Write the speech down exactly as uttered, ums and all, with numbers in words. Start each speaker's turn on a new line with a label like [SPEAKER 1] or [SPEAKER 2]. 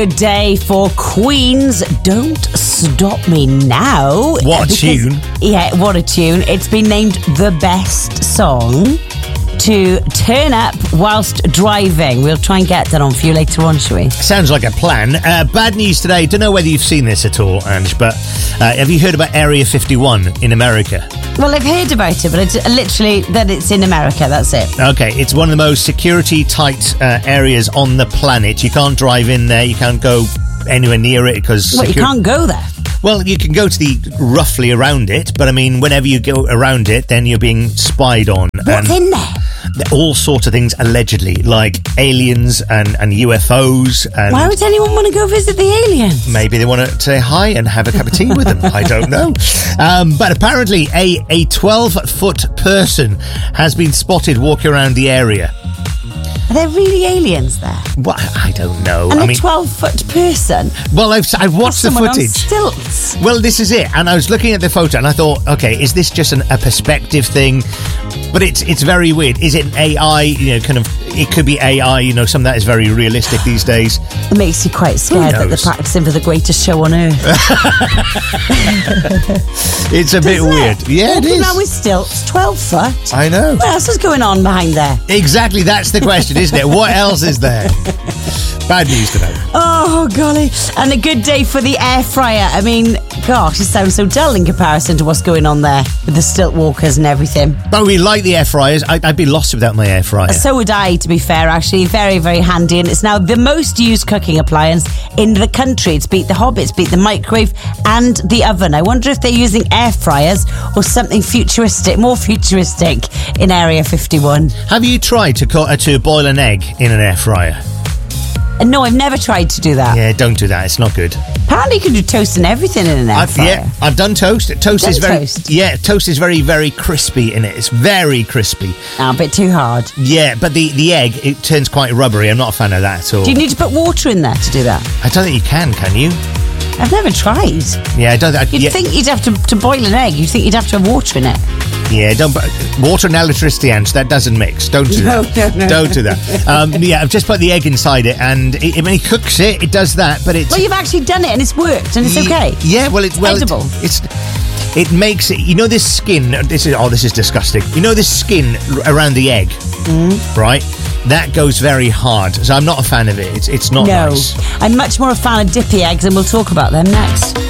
[SPEAKER 1] Good day for Queen's Don't Stop Me Now.
[SPEAKER 2] What a
[SPEAKER 1] Because-
[SPEAKER 2] tune.
[SPEAKER 1] Yeah, what a tune. It's been named the best song to turn up whilst driving. We'll try and get that on for you later on, shall we?
[SPEAKER 2] Sounds like a plan. Uh, bad news today. Don't know whether you've seen this at all, Ange, but uh, have you heard about Area fifty-one in America?
[SPEAKER 1] Well, I've heard about it, but it's literally that it's in America, that's it.
[SPEAKER 2] Okay, it's one of the most security-tight uh, areas on the planet. You can't drive in there. You can't go anywhere near it because...
[SPEAKER 1] Well, you can't go there.
[SPEAKER 2] Well, you can go to the roughly around it, but I mean, whenever you go around it, then you're being spied on.
[SPEAKER 1] What's
[SPEAKER 2] and
[SPEAKER 1] in there?
[SPEAKER 2] all sorts of things, allegedly, like aliens and, and U F Os. And
[SPEAKER 1] Why would anyone want to go visit the aliens?
[SPEAKER 2] maybe they want to say hi and have a cup of tea with them. I don't know. Um, but apparently, a a twelve-foot person has been spotted walking around the area.
[SPEAKER 1] Are there really aliens there?
[SPEAKER 2] What? I don't know.
[SPEAKER 1] And
[SPEAKER 2] I
[SPEAKER 1] a
[SPEAKER 2] mean,
[SPEAKER 1] twelve-foot person?
[SPEAKER 2] well, I've, I've watched the
[SPEAKER 1] Someone on
[SPEAKER 2] footage.
[SPEAKER 1] stilts.
[SPEAKER 2] Well, this is it. And I was looking at the photo and I thought, okay, is this just an, a perspective thing? But it's it's very weird. Is it an A I? You know, kind of, it could be A I, you know, some of that is very realistic these days.
[SPEAKER 1] It makes you quite scared that they're
[SPEAKER 2] knows?
[SPEAKER 1] practicing for the greatest show on earth.
[SPEAKER 2] It's a bit
[SPEAKER 1] Isn't
[SPEAKER 2] weird.
[SPEAKER 1] it?
[SPEAKER 2] Yeah, it
[SPEAKER 1] Walking
[SPEAKER 2] is.
[SPEAKER 1] around with stilts, twelve foot.
[SPEAKER 2] I know.
[SPEAKER 1] What else is going on behind there?
[SPEAKER 2] Exactly, that's the question, isn't it? What else is there? Bad news today.
[SPEAKER 1] Oh, golly. And a good day for the air fryer. I mean, gosh, it sounds so dull in comparison to what's going on there with the stilt walkers and everything.
[SPEAKER 2] But we like the air fryers. I, I'd be lost without my air fryer.
[SPEAKER 1] So would I, to be fair, actually. Very, very handy. And it's now the most used cooking appliance in the country. It's beat the hob, it's beat the microwave and the oven. I wonder if they're using air fryers or something futuristic, more futuristic in Area fifty-one.
[SPEAKER 2] Have you tried to co- uh, to boil an egg in an air fryer?
[SPEAKER 1] And no, I've never tried to do that.
[SPEAKER 2] Yeah, don't do that. It's not good.
[SPEAKER 1] Apparently you can do toast and everything in an air
[SPEAKER 2] I've,
[SPEAKER 1] fryer.
[SPEAKER 2] yeah, I've done toast. Toast
[SPEAKER 1] Done
[SPEAKER 2] is very
[SPEAKER 1] toast?
[SPEAKER 2] yeah. Toast is very very crispy in it. It's very crispy.
[SPEAKER 1] Ah, a bit too hard.
[SPEAKER 2] Yeah, but the, the egg, it turns quite rubbery. I'm not a fan of that at all.
[SPEAKER 1] Do you need to put water in there to do that?
[SPEAKER 2] I don't think you can. Can you?
[SPEAKER 1] I've never tried.
[SPEAKER 2] Yeah, I don't. I,
[SPEAKER 1] You'd
[SPEAKER 2] yeah,
[SPEAKER 1] think you'd have to, to boil an egg, you'd think you'd have to have water in it.
[SPEAKER 2] yeah, don't. put- Water and electricity, Ange, that doesn't mix. Don't do
[SPEAKER 1] No,
[SPEAKER 2] that.
[SPEAKER 1] no, no.
[SPEAKER 2] Don't do that. Um, yeah, I've just put the egg inside it, and it, when he cooks it, it does that. But it's
[SPEAKER 1] Well, you've actually done it and it's worked and it's
[SPEAKER 2] Ye-
[SPEAKER 1] okay.
[SPEAKER 2] Yeah, well, it's well, it-
[SPEAKER 1] edible.
[SPEAKER 2] it's it makes it. You know, this skin. This is oh, this is disgusting. You know, this skin r- around the egg,
[SPEAKER 1] Mm.
[SPEAKER 2] right? That goes very hard. So I'm not a fan of it. It's it's not
[SPEAKER 1] No.
[SPEAKER 2] nice.
[SPEAKER 1] I'm much more a fan of dippy eggs and we'll talk about them next.